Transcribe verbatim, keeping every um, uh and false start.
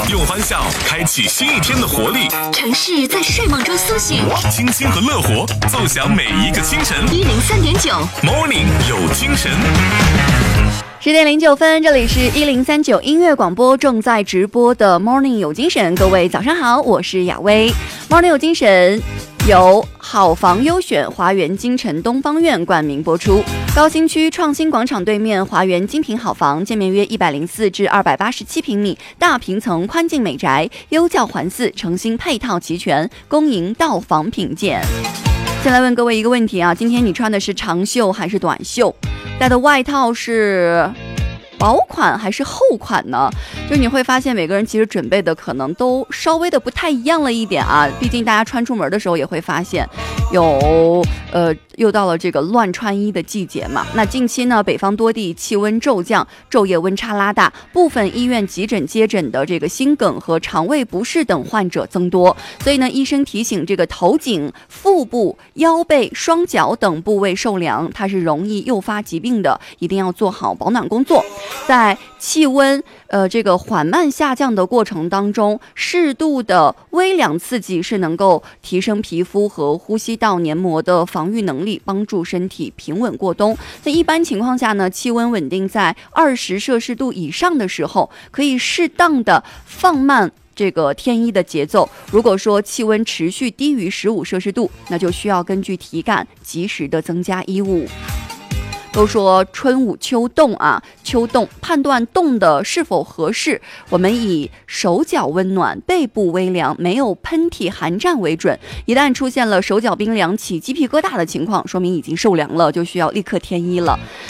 用欢笑开启新一天的活力， 城市在睡梦中苏醒， 清新和乐活奏响每一个清晨。 一零三点九 Morning 有精神。 十点零九分，这里是一零三九音乐广播，正在直播的 Morning 有精神。各位早上好，我是雅薇。Morning 有精神由好房优选华园京城东方院冠名播出。高新区创新广场对面华园精品好房，建面约一百零四至二百八十七平米，大平层宽进美宅，优教环伺，诚心配套齐全，恭迎到房品鉴。先来问各位一个问题啊，今天你穿的是长袖还是短袖？带的外套是薄款还是厚款呢？就你会发现每个人其实准备的可能都稍微的不太一样了一点啊，毕竟大家穿出门的时候也会发现有呃又到了这个乱穿衣的季节嘛。那近期呢，北方多地气温骤降，昼夜温差拉大，部分医院急诊接诊的这个心梗和肠胃不适等患者增多，所以呢，医生提醒这个头颈、腹部、腰背、双脚等部位受凉，它是容易诱发疾病的，一定要做好保暖工作。在气温呃这个缓慢下降的过程当中，适度的微凉刺激是能够提升皮肤和呼吸道黏膜的防御能力，帮助身体平稳过冬。那一般情况下呢，气温稳定在二十摄氏度以上的时候，可以适当的放慢这个添衣的节奏。如果说气温持续低于十五摄氏度，那就需要根据体感及时的增加衣物。都说春捂秋冻啊，秋冻判断冻的是否合适，我们以手脚温暖、背部微凉、没有喷嚏寒战为准。一旦出现了手脚冰凉、起鸡皮疙瘩的情况，说明已经受凉了，就需要立刻添衣了。